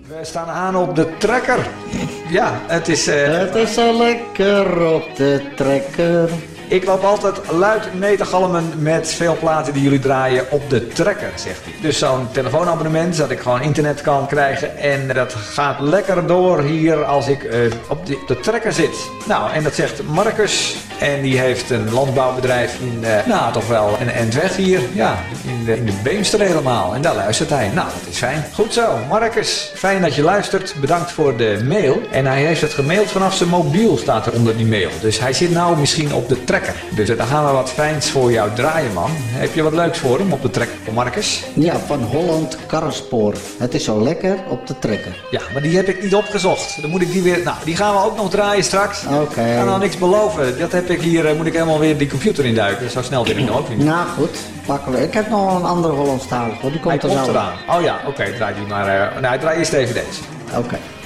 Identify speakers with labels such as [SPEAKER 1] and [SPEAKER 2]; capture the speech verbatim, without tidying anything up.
[SPEAKER 1] We staan aan op de trekker. Ja, het is... Uh...
[SPEAKER 2] Het is zo lekker op de trekker.
[SPEAKER 1] Ik loop altijd luid mee te galmen met veel platen die jullie draaien op de trekker, zegt hij. Dus zo'n telefoonabonnement, zodat ik gewoon internet kan krijgen. En dat gaat lekker door hier als ik uh, op, de, op de trekker zit. Nou, en dat zegt Marcus. En die heeft een landbouwbedrijf in, uh, nou toch wel een endweg hier. Ja, in de, in de Beemster helemaal. En daar luistert hij. Nou, dat is fijn. Goed zo, Marcus. Fijn dat je luistert. Bedankt voor de mail. En hij heeft het gemaild vanaf zijn mobiel, staat er onder die mail. Dus hij zit nou misschien op de trekker. Dus daar gaan we wat fijns voor jou draaien, man. Heb je wat leuks voor hem op de trekker, Marcus?
[SPEAKER 2] Ja, van Holland Karrenspoor. Het is zo lekker op de trekker.
[SPEAKER 1] Ja, maar die heb ik niet opgezocht. Dan moet ik die weer... Nou, die gaan we ook nog draaien straks.
[SPEAKER 2] Oké. Okay.
[SPEAKER 1] Ik kan nou niks beloven. Dat heb ik hier... Moet ik helemaal weer die computer induiken. Zo snel wil ik nog ook niet.
[SPEAKER 2] Nou goed, pakken we. Ik heb nog een andere Hollandstalige. Die komt
[SPEAKER 1] Hij
[SPEAKER 2] er
[SPEAKER 1] komt
[SPEAKER 2] zo.
[SPEAKER 1] eraan. Oh ja, oké. Okay, draai die maar... Uh, nou, draai eerst even deze.
[SPEAKER 2] Oké. Okay.